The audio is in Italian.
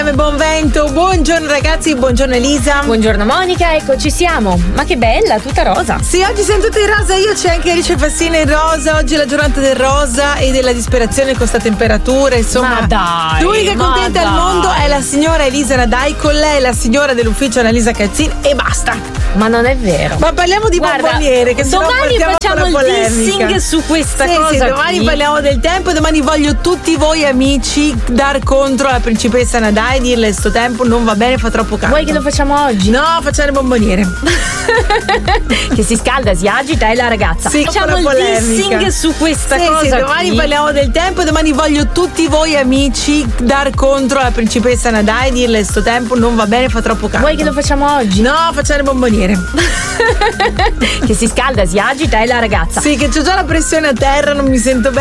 Buon vento, buongiorno ragazzi, buongiorno Elisa. Buongiorno Monica, eccoci siamo. Ma che bella, tutta rosa. Sì, oggi siamo tutte in rosa, io c'è anche Alice Fassina in rosa. Oggi è la giornata del rosa e della disperazione con sta temperatura, insomma. Ma dai, l'unica contenta al mondo è la signora Elisa Nadai, con lei la signora dell'ufficio Annalisa Cazzin e basta. Ma non è vero. Ma parliamo di bomboniere, che domani facciamo il polemica. dissing su questa cosa. Sì, domani qui. parliamo del tempo e domani voglio tutti voi amici dar contro la principessa Nadai e dirle sto tempo non va bene, fa troppo caldo. Vuoi che lo facciamo oggi? No, facciamo le bomboniere. Che si scalda, si agita e la ragazza. Sì, facciamo il dissing su questa cosa. Sì, domani qui. parliamo del tempo e domani voglio tutti voi amici dar contro la principessa Nadai e dirle sto tempo non va bene, fa troppo caldo. Vuoi che lo facciamo oggi? No, facciamo le bomboniere. Che si scalda, si agita e la ragazza. Sì, che c'ho già la pressione a terra, non mi sento bene.